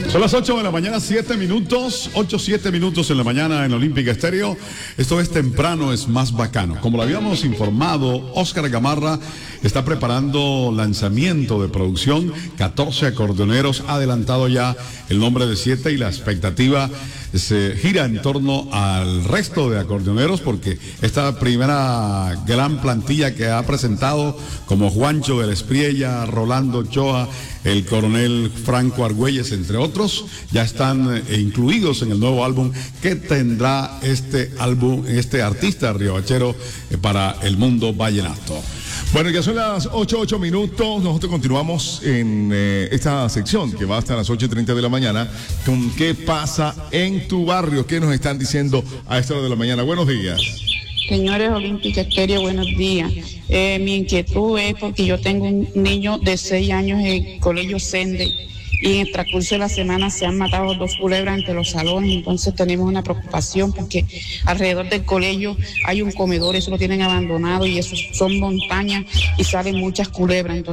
Son las 8 de la mañana, 7 minutos, 7 minutos en la mañana en Olímpica Estéreo. Esto es Temprano es Más Bacano. Como lo habíamos informado, Oscar Gamarra está preparando lanzamiento de producción, 14 acordeoneros, ha adelantado ya el nombre de 7 y la expectativa se gira en torno al resto de acordeoneros porque esta primera gran plantilla que ha presentado como Juancho de la Espriella, Rolando Ochoa, el coronel Franco Argüelles, entre otros, ya están incluidos en el nuevo álbum que tendrá este artista riobachero para el mundo vallenato. Bueno, ya son las 8 minutos. Nosotros continuamos en esta sección que va hasta las 8:30 de la mañana con ¿qué pasa en tu barrio? ¿Qué nos están diciendo a esta hora de la mañana? Buenos días. Señores Olímpica Estéreo, buenos días. Mi inquietud es porque yo tengo un niño de 6 años en el colegio Sende y en el transcurso de la semana se han matado 2 culebras entre los salones, entonces tenemos una preocupación porque alrededor del colegio hay un comedor, eso lo tienen abandonado y eso son montañas y salen muchas culebras. Entonces,